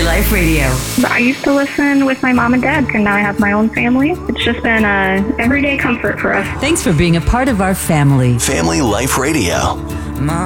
Family Life Radio. I used to listen with my mom and dad, and now I have my own family. It's just been a everyday comfort for us. Thanks for being a part of our family. Family Life Radio.